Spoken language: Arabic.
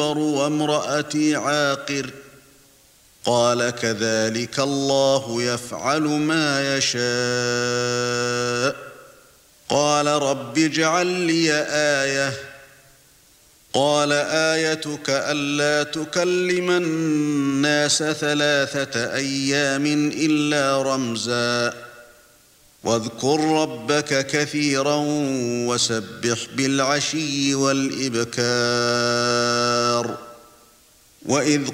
وامرأتي عاقر قال كذلك الله يفعل ما يشاء قال رب اجعل لي آية قال آيتك ألا تكلم الناس 3 أيام إلا رمزا واذكر ربك كثيرا وسبح بالعشي والإبكار وإذ